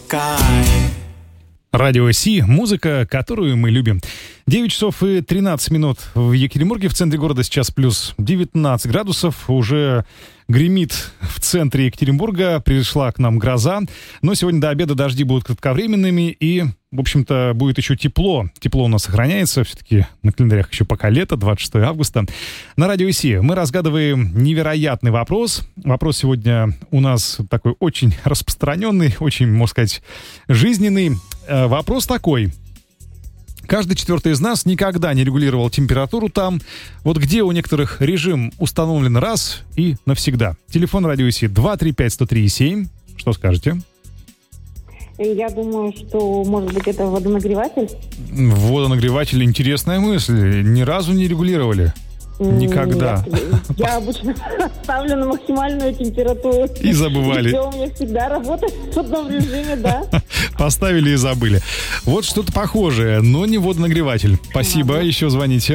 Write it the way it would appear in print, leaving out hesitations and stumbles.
Радио Си, музыка, которую мы любим. 9 часов и 13 минут в Екатеринбурге, в центре города сейчас плюс 19 градусов. Уже гремит в центре Екатеринбурга, пришла к нам гроза. Но сегодня до обеда дожди будут кратковременными и, в общем-то, будет еще тепло. Тепло у нас сохраняется, все-таки на календарях еще пока лето, 26 августа. На Радио Си мы разгадываем невероятный вопрос. Вопрос сегодня у нас такой очень распространенный, очень, можно сказать, жизненный. Вопрос такой. Каждый четвертый из нас никогда не регулировал температуру там. Вот где у некоторых режим установлен раз и навсегда. Телефон Радио Си 235-103-7. Что скажете? Я думаю, что, может быть, это водонагреватель. Водонагреватель — интересная мысль. Ни разу не регулировали. Никогда. Я обычно ставлю на максимальную температуру. И забывали. И все у меня всегда работает в одном режиме, да. Поставили и забыли. Вот что-то похожее, но не водонагреватель. Спасибо, еще звоните.